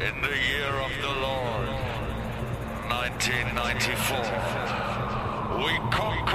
In the year of the Lord, 1994, we conquered